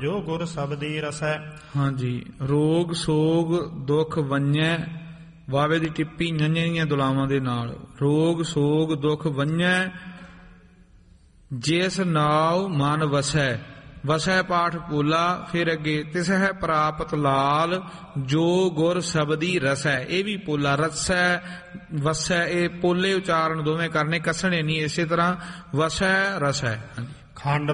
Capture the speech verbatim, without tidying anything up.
ਜੋ ਗੁਰ ਸਬਦੀ ਰਸੈ। ਹਾਂਜੀ, ਰੋਗ ਸੋਗ ਦੁੱਖ ਵੰਜੈ, ਵਾਵੇ ਦੀ ਟਿੱਪੀ ਨੰਨੇ ਦੀਆਂ ਦੁਲਾਵਾਂ ਦੇ ਨਾਲ। ਰੋਗ ਸੋਗ ਦੁੱਖ ਵੰਜੈ, ਜਿਸ ਨਾਉ ਮਨ ਵਸੈ। ਵਸੈ ਪਾਠ ਪੋਲਾ, ਫਿਰ ਅੱਗੇ ਤਿਸਹਿ ਪ੍ਰਾਪਤ ਲਾਲ, ਜੋ ਗੁਰ ਸਬਦੀ ਰਸੈ। ਇਹ ਵੀ ਪੋਲਾ, ਰਸੈ ਵਸੈ, ਇਹ ਪੋਲੇ ਉਚਾਰਨ ਦੋਵੇਂ ਕਰਨੇ, ਕੱਸਣੇ ਨਹੀਂ। ਇਸੇ ਤਰ੍ਹਾਂ ਵਸੈ ਰਸੈ। ਖੰਡ